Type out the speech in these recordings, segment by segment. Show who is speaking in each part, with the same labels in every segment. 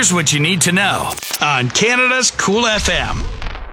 Speaker 1: Here's what you need to know on Canada's Cool FM.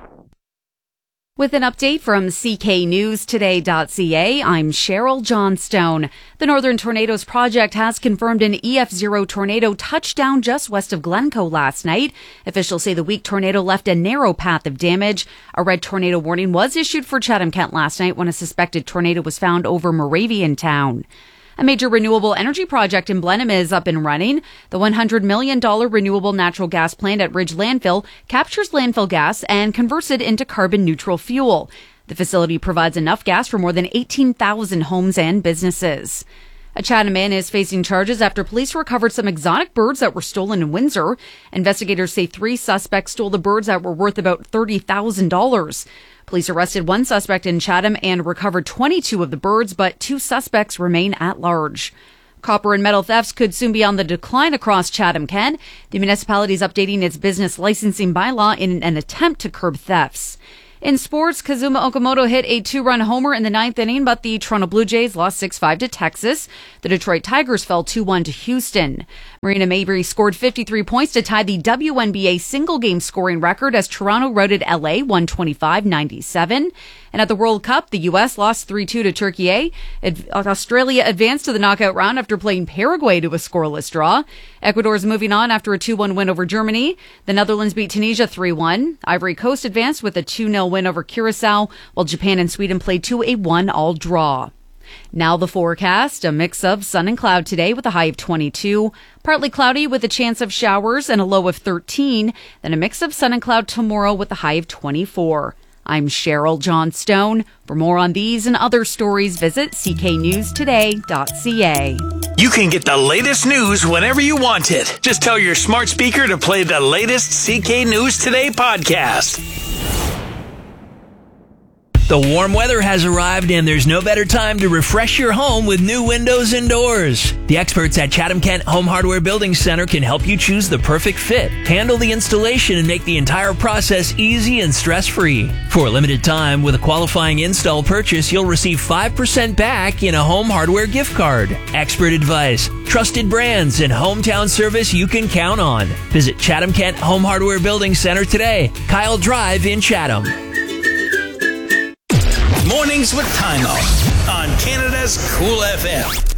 Speaker 2: With an update from cknewstoday.ca, I'm Cheryl Johnstone. The Northern Tornadoes Project has confirmed an EF0 tornado touched down just west of Glencoe last night. Officials say the weak tornado left a narrow path of damage. A red tornado warning was issued for Chatham-Kent last night when a suspected tornado was found over Moravian Town. A major renewable energy project in Blenheim is up and running. The $100 million renewable natural gas plant at Ridge Landfill captures landfill gas and converts it into carbon-neutral fuel. The facility provides enough gas for more than 18,000 homes and businesses. A Chatham man is facing charges after police recovered some exotic birds that were stolen in Windsor. Investigators say 3 suspects stole the birds that were worth about $30,000. Police arrested 1 suspect in Chatham and recovered 22 of the birds, but 2 suspects remain at large. Copper and metal thefts could soon be on the decline across Chatham-Kent. The municipality is updating its business licensing bylaw in an attempt to curb thefts. In sports, Kazuma Okamoto hit a 2-run homer in the 9th inning, but the Toronto Blue Jays lost 6-5 to Texas. The Detroit Tigers fell 2-1 to Houston. Marina Mabry scored 53 points to tie the WNBA single-game scoring record as Toronto routed LA 125-97. And at the World Cup, the U.S. lost 3-2 to Turkey. Australia advanced to the knockout round after playing Paraguay to a scoreless draw. Ecuador is moving on after a 2-1 win over Germany. The Netherlands beat Tunisia 3-1. Ivory Coast advanced with a 2-0 win over Curacao, while Japan and Sweden played to a 1-all draw. Now the forecast, a mix of sun and cloud today with a high of 22, partly cloudy with a chance of showers and a low of 13, then a mix of sun and cloud tomorrow with a high of 24. I'm Cheryl Johnstone. For more on these and other stories, visit cknewstoday.ca.
Speaker 1: You can get the latest news whenever you want it. Just tell your smart speaker to play the latest CK News Today podcast.
Speaker 3: The warm weather has arrived and there's no better time to refresh your home with new windows and doors. The experts at Chatham-Kent Home Hardware Building Center can help you choose the perfect fit, handle the installation, and make the entire process easy and stress-free. For a limited time, with a qualifying install purchase, you'll receive 5% back in a home hardware gift card. Expert advice, trusted brands, and hometown service you can count on. Visit Chatham-Kent Home Hardware Building Center today, Kyle Drive in Chatham.
Speaker 1: Mornings with Timo on Canada's Cool FM.